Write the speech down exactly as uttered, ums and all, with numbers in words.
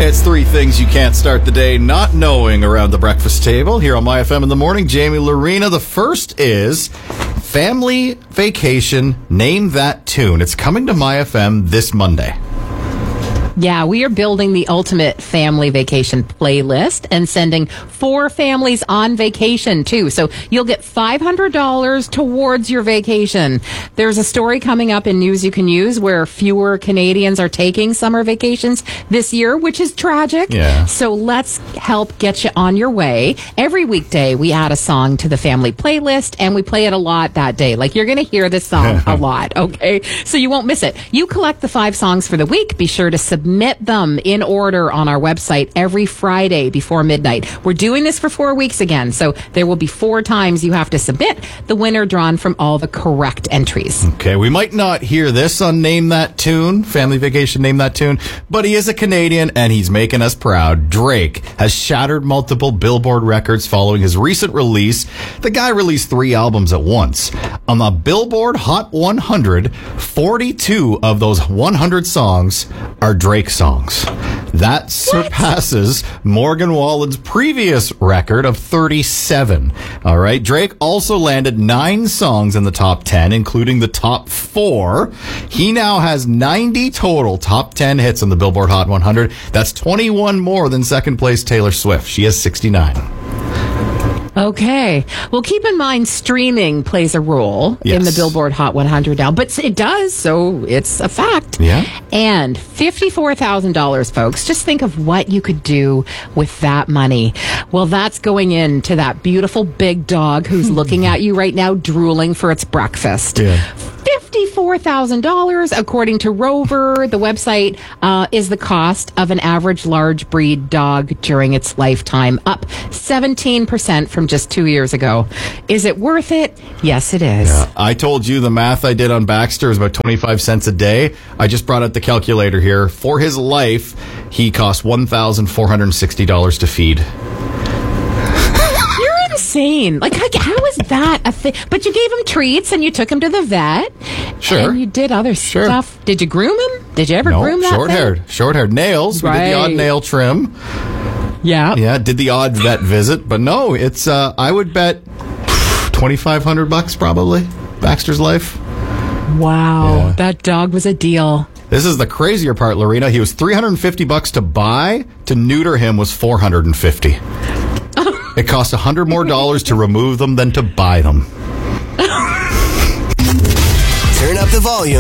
It's three things you can't start the day not knowing around the breakfast table here on My F M in the morning. Jamie Lorena. The first is Family Vacation, Name That Tune. It's coming to My F M this Monday. Yeah, we are building the ultimate family vacation playlist and sending four families on vacation, too. So you'll get five hundred dollars towards your vacation. There's a story coming up in News You Can Use where fewer Canadians are taking summer vacations this year, which is tragic. Yeah. So let's help get you on your way. Every weekday, we add a song to the family playlist, and we play it a lot that day. Like, you're going to hear this song a lot, okay? So you won't miss it. You collect the five songs for the week. Be sure to submit Submit them in order on our website every Friday before midnight. We're doing this for four weeks again, so there will be four times you have to submit. The winner drawn from all the correct entries. Okay, we might not hear this on Name That Tune, Family Vacation, Name That Tune, but he is a Canadian and he's making us proud. Drake has shattered multiple Billboard records following his recent release. The guy released three albums at once. On the Billboard Hot one hundred, forty-two of those one hundred songs are Drake songs. That surpasses what? Morgan Wallen's previous record of thirty-seven. All right. Drake also landed nine songs in the top ten, including the top four. He now has ninety total top ten hits on the Billboard Hot one hundred. That's twenty-one more than second place Taylor Swift. She has sixty-nine. Okay. Well, keep in mind streaming plays a role yes. in the Billboard Hot one hundred now, but it does, so it's a fact. Yeah. And fifty-four thousand dollars, folks. Just think of what you could do with that money. Well, that's going into that beautiful big dog who's looking at you right now, drooling for its breakfast. Yeah. fifty-four thousand dollars, according to Rover, the website, uh, is the cost of an average large breed dog during its lifetime, up seventeen percent from just two years ago. Is it worth it? Yes, it is. Yeah. I told you the math I did on Baxter is about twenty-five cents a day. I just brought out the calculator here. For his life, he cost one thousand four hundred sixty dollars to feed. You're insane. Like, how is that a thing? But you gave him treats and you took him to the vet. Sure. And you did other sure. stuff. Did you groom him? Did you ever no, groom that short-haired. thing? Short-haired. Nails. Right. We did the odd nail trim. Yeah. Yeah, did the odd vet visit. But no, it's, uh, I would bet twenty-five hundred bucks probably. Baxter's life. Wow. Yeah. That dog was a deal. This is the crazier part, Lorena. He was three hundred fifty bucks to buy. To neuter him was four hundred fifty. It cost one hundred more dollars to remove them than to buy them. Turn up the volume.